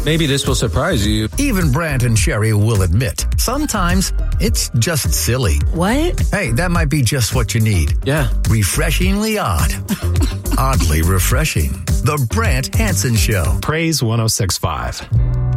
Maybe this will surprise you. Even Brant and Sherry will admit, sometimes it's just silly. What? Hey, that might be just what you need. Yeah. Refreshingly odd. Oddly refreshing. The Brant Hansen Show. Praise 106.5.